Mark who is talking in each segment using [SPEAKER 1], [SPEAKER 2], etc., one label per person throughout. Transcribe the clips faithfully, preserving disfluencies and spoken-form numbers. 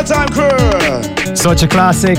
[SPEAKER 1] Time crew.
[SPEAKER 2] Such a classic.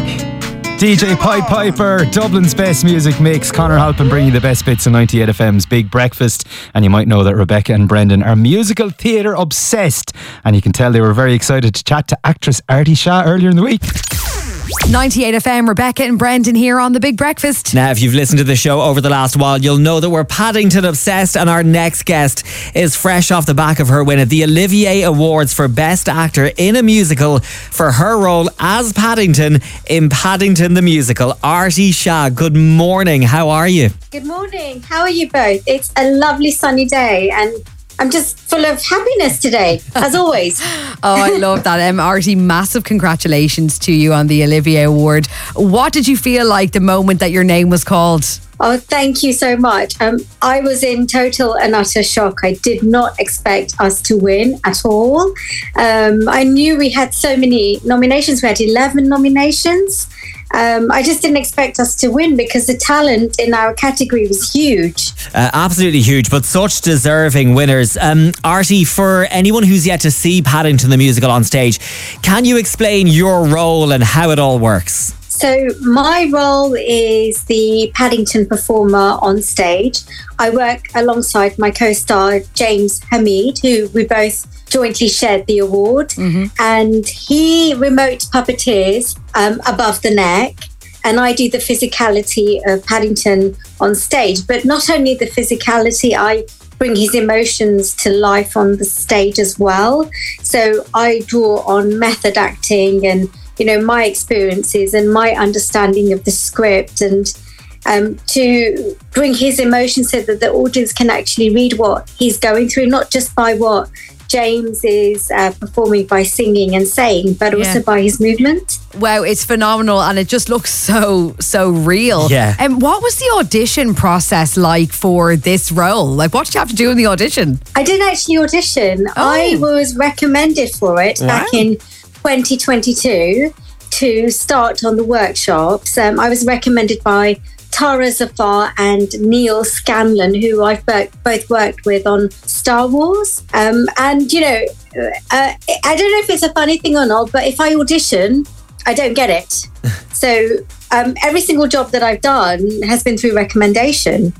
[SPEAKER 2] D J Pied Piper, Dublin's best music mix. Conor Halpin bringing the best bits of ninety-eight F M's Big Breakfast. And you might know that Rebecca and Brendan are musical theatre obsessed. And you can tell they were very excited to chat to actress Artie Shaw earlier in the week.
[SPEAKER 3] ninety-eight F M, Rebecca and Brendan here on The Big Breakfast.
[SPEAKER 4] Now, if you've listened to the show over the last while, you'll know that we're Paddington obsessed, and our next guest is fresh off the back of her win at the Olivier Awards for Best Actor in a Musical for her role as Paddington in Paddington the Musical. Artie Shaw, good morning. How are you?
[SPEAKER 5] Good morning. How are you both? It's a lovely sunny day and I'm just full of happiness today, as always.
[SPEAKER 3] Oh, I love that. Um, Artie, massive congratulations to you on the Olivier Award. What did you feel like the moment that your name was called?
[SPEAKER 5] Oh, thank you so much. Um, I was in total and utter shock. I did not expect us to win at all. Um, I knew we had so many nominations. We had eleven nominations. Um, I just didn't expect us to win because the talent in our category was huge.
[SPEAKER 4] Uh, absolutely huge, but such deserving winners. Um, Artie, for anyone who's yet to see Paddington the Musical on stage, can you explain your role and how it all works?
[SPEAKER 5] So my role is the Paddington performer on stage. I work alongside my co-star James Hamid, who we both jointly shared the award. Mm-hmm. And he remote puppeteers um, above the neck. And I do the physicality of Paddington on stage. But not only the physicality, I bring his emotions to life on the stage as well. So I draw on method acting and, you know, my experiences and my understanding of the script, and um, to bring his emotions so that the audience can actually read what he's going through, not just by what James is uh, performing by singing and saying, but also yeah. by his movement.
[SPEAKER 3] Wow, it's phenomenal, and it just looks so, so real.
[SPEAKER 4] Yeah.
[SPEAKER 3] And um, what was the audition process like for this role? Like, what did you have to do in the audition?
[SPEAKER 5] I didn't actually audition.
[SPEAKER 3] Oh.
[SPEAKER 5] I was recommended for it wow. back in twenty twenty-two to start on the workshops. Um, I was recommended by Tara Zafar and Neil Scanlon, who I've both worked with on Star Wars. Um, and, you know, uh, I don't know if it's a funny thing or not, but if I audition, I don't get it. So um, every single job that I've done has been through recommendation.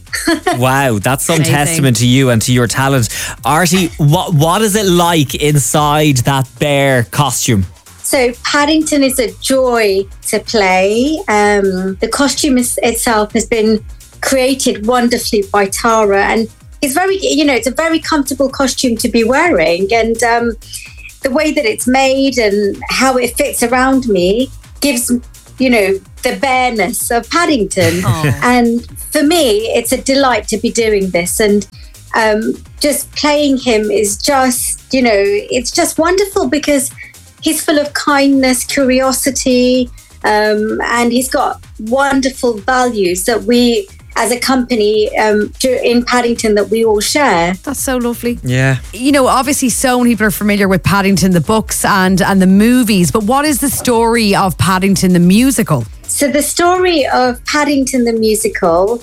[SPEAKER 4] Wow, that's some
[SPEAKER 3] Amazing.
[SPEAKER 4] testament to you and to your talent. Artie, what what is it like inside that bear costume?
[SPEAKER 5] So Paddington is a joy to play. Um, the costume is, itself has been created wonderfully by Tara, and it's very, you know, it's a very comfortable costume to be wearing. And um, the way that it's made and how it fits around me gives, you know, the bareness of Paddington. And for me, it's a delight to be doing this. And um, just playing him is just, you know, it's just wonderful because he's full of kindness, curiosity, um, and he's got wonderful values that we, as a company um, in Paddington, that we all share.
[SPEAKER 3] That's so lovely.
[SPEAKER 4] Yeah.
[SPEAKER 3] You know, obviously so many people are familiar with Paddington, the books and, and the movies, but what is the story of Paddington the Musical?
[SPEAKER 5] So the story of Paddington the Musical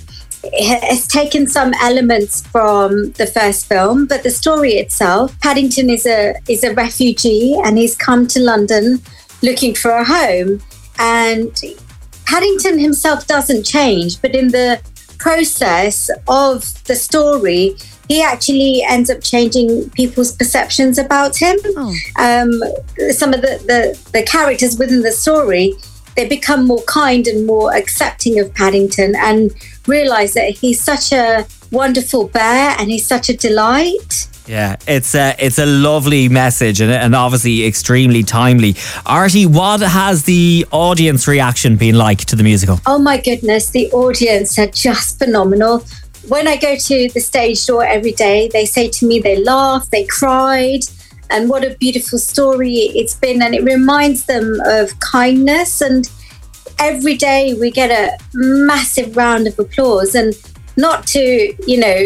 [SPEAKER 5] has taken some elements from the first film, but the story itself, Paddington is a is a refugee and he's come to London looking for a home. And Paddington himself doesn't change, but in the process of the story, he actually ends up changing people's perceptions about him. Oh. Um, some of the, the, the characters within the story, they become more kind and more accepting of Paddington and realise that he's such a wonderful bear and he's such a delight.
[SPEAKER 4] Yeah, it's a, it's a lovely message and, and obviously extremely timely. Artie, what has the audience reaction been like to the musical?
[SPEAKER 5] Oh my goodness, the audience are just phenomenal. When I go to the stage door every day, they say to me they laughed, they cried, and what a beautiful story it's been. And it reminds them of kindness. And every day we get a massive round of applause, and not to, you know,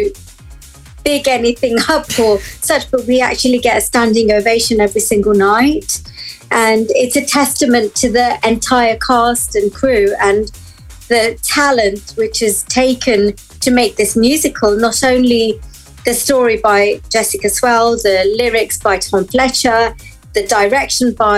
[SPEAKER 5] big anything up or such, but we actually get a standing ovation every single night. And it's a testament to the entire cast and crew and the talent which is taken to make this musical. Not only the story by Jessica Swell, the lyrics by Tom Fletcher, the direction by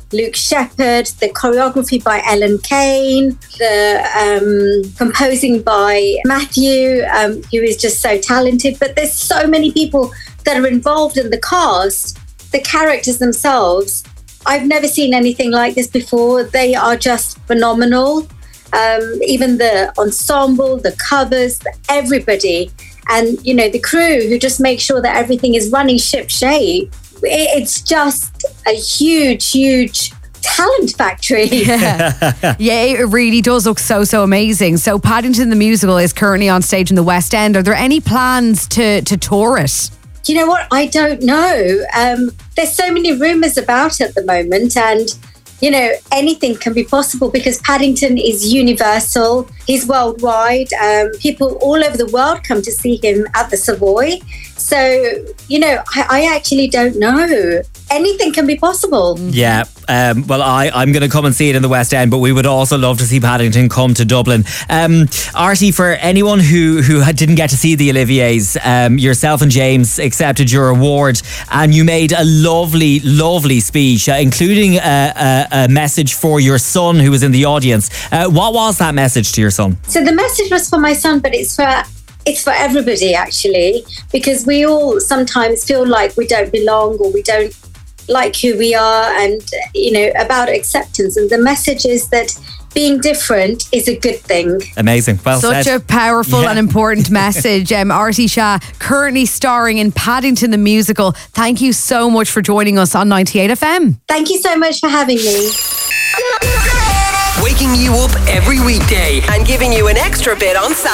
[SPEAKER 5] Luke Shepherd, the choreography by Ellen Kane, the um, composing by Matthew, um, who is just so talented. But there's so many people that are involved in the cast, the characters themselves. I've never seen anything like this before. They are just phenomenal. Um, even the ensemble, the covers, the, everybody. And, you know, the crew who just make sure that everything is running ship shape. It's just a huge, huge talent factory.
[SPEAKER 3] Yeah. Yeah, it really does look so, so amazing. So Paddington the Musical is currently on stage in the West End. Are there any plans to, to tour it?
[SPEAKER 5] You know what? I don't know. Um, there's so many rumours about it at the moment, and you know, anything can be possible because Paddington is universal. He's worldwide. Um, people all over the world come to see him at the Savoy. So, you know, I, I actually don't know. Anything can be possible.
[SPEAKER 4] Yeah. Um, well, I, I'm going to come and see it in the West End, but we would also love to see Paddington come to Dublin. Um, Artie, for anyone who, who didn't get to see the Oliviers, um, yourself and James accepted your award and you made a lovely, lovely speech, uh, including a, a, a message for your son who was in the audience. Uh, what was that message to your son?
[SPEAKER 5] So the message was for my son, but it's for it's for everybody, actually, because we all sometimes feel like we don't belong or we don't like who we are, and, you know, about acceptance. And the message is that being different is a good thing.
[SPEAKER 4] Amazing. Well
[SPEAKER 3] Such
[SPEAKER 4] said.
[SPEAKER 3] a powerful
[SPEAKER 4] Yeah.
[SPEAKER 3] and important message. Um, Artie Shah, currently starring in Paddington the Musical. Thank you so much for joining us on ninety-eight F M.
[SPEAKER 5] Thank you so much for having me.
[SPEAKER 1] Waking you up every weekday and giving you an extra bit on Saturday.